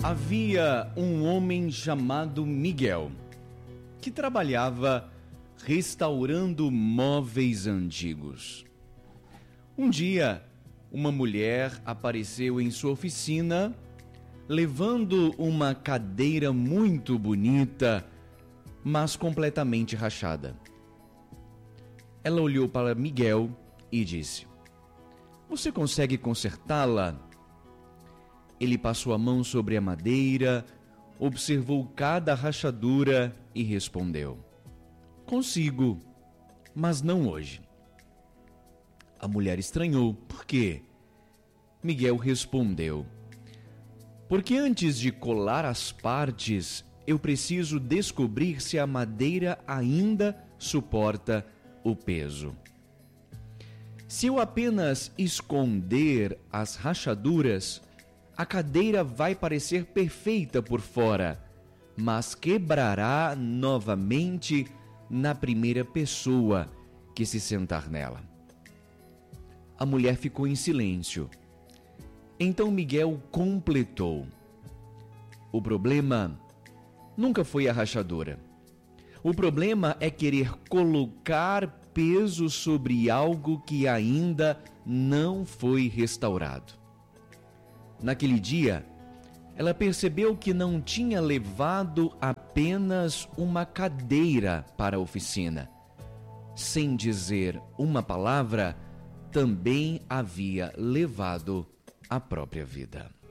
Havia um homem chamado Miguel, que trabalhava restaurando móveis antigos. Um dia, uma mulher apareceu em sua oficina, levando uma cadeira muito bonita, mas completamente rachada. Ela olhou para Miguel e disse: "Você consegue consertá-la?" Ele passou a mão sobre a madeira, observou cada rachadura e respondeu: "Consigo, mas não hoje." A mulher estranhou. "Por quê?" Miguel respondeu: "Porque antes de colar as partes, eu preciso descobrir se a madeira ainda suporta o peso. Se eu apenas esconder as rachaduras, a cadeira vai parecer perfeita por fora, mas quebrará novamente na primeira pessoa que se sentar nela." A mulher ficou em silêncio. Então Miguel completou: "O problema nunca foi a rachadura. O problema é querer colocar peso sobre algo que ainda não foi restaurado." Naquele dia, ela percebeu que não tinha levado apenas uma cadeira para a oficina. Sem dizer uma palavra, também havia levado a própria vida.